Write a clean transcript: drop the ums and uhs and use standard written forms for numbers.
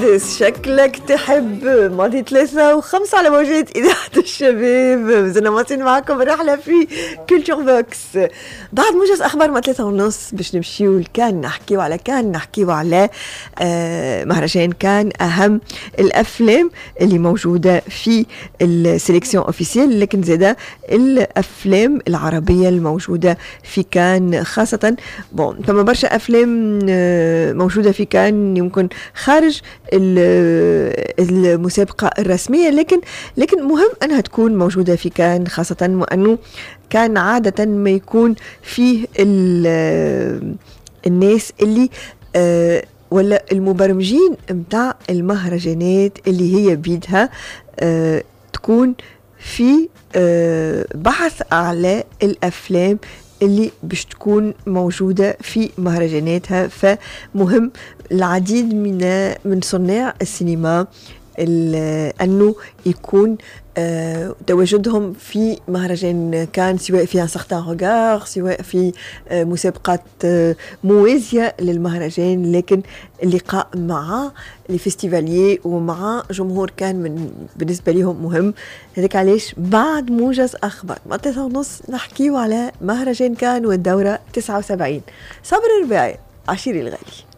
فارس، شكلك تحب ماضي 3 و5 على موجات إذاعة الشباب. زلنا مواصلين معكم رحلة في كلتشر فوكس. بعد موجز أخبار ما 3:30 باش نمشيو نحكيو على مهرجان كان أهم الأفلام اللي موجودة في السيليكسيون أوفيسيال، لكن زادا الأفلام العربية الموجودة في كان خاصة. فما برشا أفلام موجودة في كان يمكن خارج المسابقة الرسمية، لكن مهم أنها تكون موجودة في كان، خاصة وأنه كان عادة ما يكون فيه الناس اللي ولا المبرمجين متاع المهرجانات اللي هي بيدها تكون في بحث على الأفلام اللي باش تكون موجودة في مهرجاناتها. فمهم العديد من صناع السينما أنه يكون تواجدهم في مهرجان كان، سواء في سارتان روغار، سواء في مسابقات موازية للمهرجان، لكن اللقاء مع الفستيفاليي ومع جمهور كان بالنسبة لهم مهم. هذاك علاش بعد موجز أخبار ما 3:30 نحكيو على مهرجان كان والدورة 79. صابر الرباعي، عشيري الغالي.